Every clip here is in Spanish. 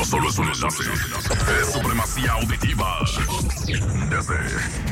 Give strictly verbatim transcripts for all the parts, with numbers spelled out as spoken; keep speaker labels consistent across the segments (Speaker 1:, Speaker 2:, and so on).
Speaker 1: solo es un enlace. Es supremacía auditiva. Desde...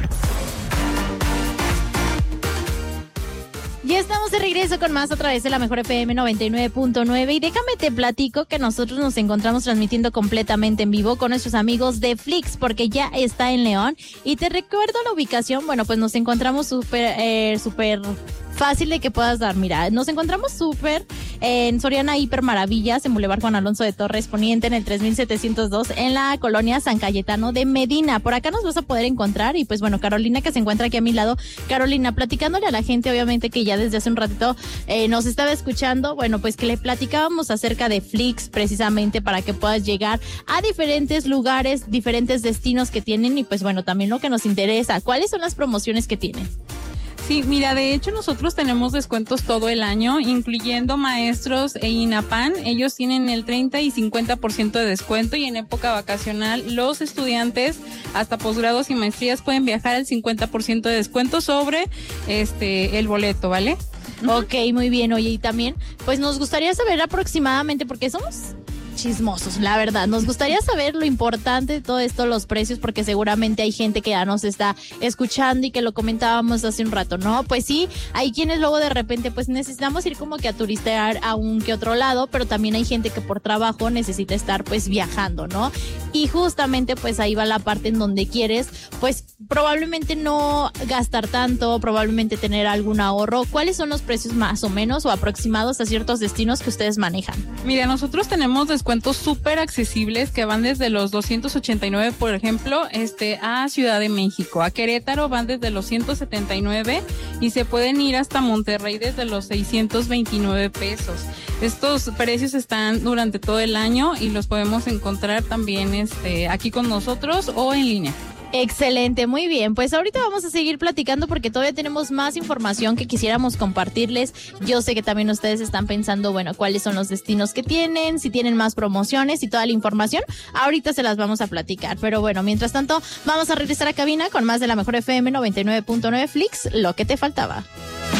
Speaker 2: Ya estamos de regreso con más a través de la Mejor F M noventa y nueve punto nueve y déjame te platico que nosotros nos encontramos transmitiendo completamente en vivo con nuestros amigos de Flix porque ya está en León y te recuerdo la ubicación, bueno pues nos encontramos súper, eh, súper fácil de que puedas dar, mira, nos encontramos súper en Soriana Hiper Maravillas, en Boulevard Juan Alonso de Torres Poniente, en el tres mil setecientos dos, en la colonia San Cayetano de Medina. Por acá nos vas a poder encontrar y pues bueno, Carolina que se encuentra aquí a mi lado. Carolina, platicándole a la gente, obviamente que ya desde hace un ratito eh, nos estaba escuchando, bueno, pues que le platicábamos acerca de Flix precisamente para que puedas llegar a diferentes lugares, diferentes destinos que tienen y pues bueno, también lo que nos interesa, ¿cuáles son las promociones que tienen?
Speaker 3: Sí, mira, de hecho nosotros tenemos descuentos todo el año, incluyendo maestros e INAPAN. Ellos tienen el treinta y cincuenta por ciento de descuento y en época vacacional los estudiantes hasta posgrados y maestrías pueden viajar al cincuenta por ciento de descuento sobre este el boleto, ¿vale?
Speaker 2: Ok, muy bien. Oye, y también, pues nos gustaría saber aproximadamente, porque somos chismosos, la verdad. Nos gustaría saber lo importante de todo esto, los precios, porque seguramente hay gente que ya nos está escuchando y que lo comentábamos hace un rato, ¿no? Pues sí, hay quienes luego de repente pues necesitamos ir como que a turistear a un que otro lado, pero también hay gente que por trabajo necesita estar pues viajando, ¿no? Y justamente pues ahí va la parte en donde quieres pues probablemente no gastar tanto, probablemente tener algún ahorro. ¿Cuáles son los precios más o menos o aproximados a ciertos destinos que ustedes manejan?
Speaker 3: Mira, nosotros tenemos descuentos súper accesibles que van desde los doscientos ochenta y nueve, por ejemplo, este a Ciudad de México. A Querétaro van desde los ciento setenta y nueve y se pueden ir hasta Monterrey desde los seiscientos veintinueve pesos. Estos precios están durante todo el año y los podemos encontrar también este aquí con nosotros o en línea.
Speaker 2: Excelente, muy bien. Pues ahorita vamos a seguir platicando porque todavía tenemos más información que quisiéramos compartirles. Yo sé que también ustedes están pensando, bueno, cuáles son los destinos que tienen, si tienen más promociones y toda la información. Ahorita se las vamos a platicar. Pero bueno, mientras tanto, vamos a regresar a cabina con más de la Mejor F M noventa y nueve punto nueve Flix, lo que te faltaba.